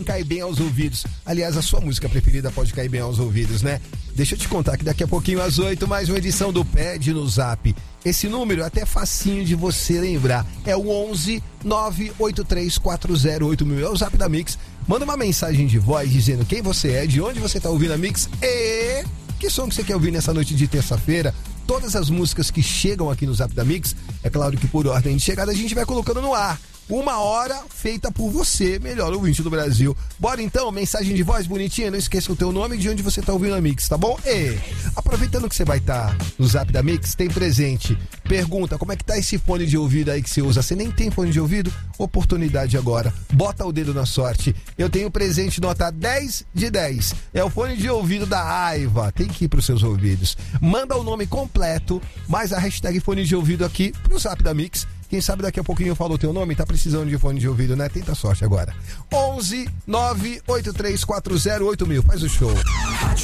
Cai bem aos ouvidos. Aliás, a sua música preferida pode cair bem aos ouvidos, né? Deixa eu te contar que daqui a pouquinho às 8, mais uma edição do Pede no Zap. Esse número é até facinho de você lembrar. É o 11 983408000. É o Zap da Mix. Manda uma mensagem de voz dizendo quem você é, de onde você tá ouvindo a Mix e que som que você quer ouvir nessa noite de terça-feira. Todas as músicas que chegam aqui no Zap da Mix, é claro que por ordem de chegada a gente vai colocando no ar. 1 hora feita por você, melhor ouvinte do Brasil. Bora então, mensagem de voz bonitinha, não esqueça o teu nome e de onde você tá ouvindo a Mix, tá bom? E aproveitando que você vai estar no Zap da Mix, tem presente. Pergunta, como é que tá esse fone de ouvido aí que você usa? Você nem tem fone de ouvido? Oportunidade agora. Bota o dedo na sorte. Eu tenho presente nota 10 de 10. É o fone de ouvido da Aiva. Tem que ir pros seus ouvidos. Manda o nome completo, mais a hashtag fone de ouvido aqui pro Zap da Mix. Quem sabe daqui a pouquinho eu falo o teu nome, tá precisando de fone de ouvido, né? Tenta a sorte agora. 11 983408000. Faz o show.